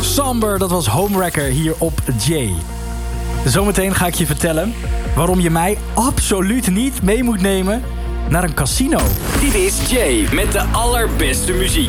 Somber, dat was Homewrecker hier op Jay. Zometeen ga ik je vertellen waarom je mij absoluut niet mee moet nemen naar een casino. Dit is Jay met de allerbeste muziek.